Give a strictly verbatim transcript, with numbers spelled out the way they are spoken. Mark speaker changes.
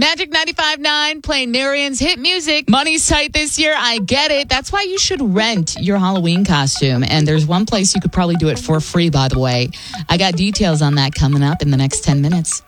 Speaker 1: Magic ninety-five point nine playing Marian's hit music. Money's tight this year. I get it. That's why you should rent your Halloween costume. And there's one place you could probably do it for free, by the way. I got details on that coming up in the next ten minutes.